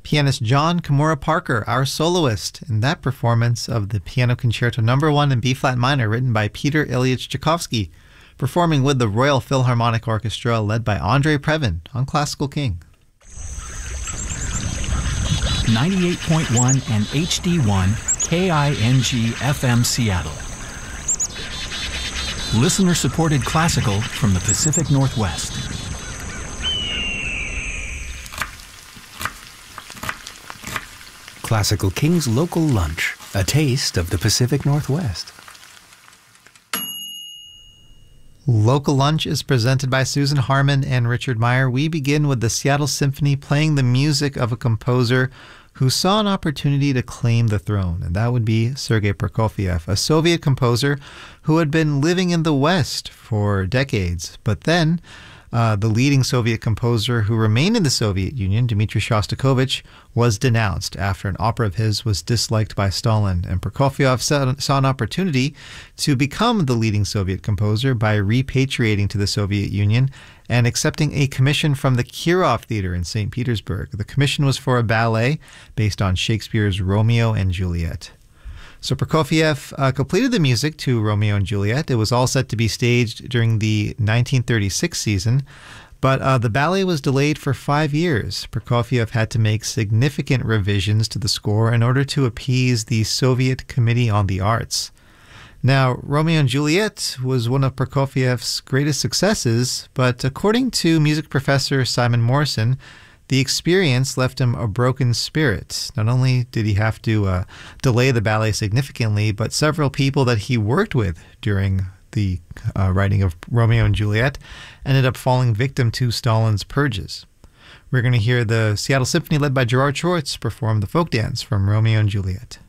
pianist John Kimura Parker, our soloist, in that performance of the Piano Concerto No. 1 in B-flat minor written by Peter Ilyich Tchaikovsky, performing with the Royal Philharmonic Orchestra led by Andrei Previn on Classical King. 98.1 and HD1 KING FM Seattle. Listener-supported classical from the Pacific Northwest. Classical King's Local Lunch, a taste of the Pacific Northwest. Local Lunch is presented by Susan Harmon and Richard Meyer. We begin with the Seattle Symphony playing the music of a composer who saw an opportunity to claim the throne, and that would be Sergei Prokofiev, a Soviet composer who had been living in the West for decades. But then, the leading Soviet composer who remained in the Soviet Union, Dmitri Shostakovich, was denounced after an opera of his was disliked by Stalin, and Prokofiev saw an opportunity to become the leading Soviet composer by repatriating to the Soviet Union and accepting a commission from the Kirov Theater in St. Petersburg. The commission was for a ballet based on Shakespeare's Romeo and Juliet. So Prokofiev completed the music to Romeo and Juliet. It was all set to be staged during the 1936 season, but the ballet was delayed for 5 years. Prokofiev had to make significant revisions to the score in order to appease the Soviet Committee on the Arts. Now, Romeo and Juliet was one of Prokofiev's greatest successes, but according to music professor Simon Morrison, the experience left him a broken spirit. Not only did he have to delay the ballet significantly, but several people that he worked with during the writing of Romeo and Juliet ended up falling victim to Stalin's purges. We're going to hear the Seattle Symphony led by Gerard Schwartz perform the folk dance from Romeo and Juliet.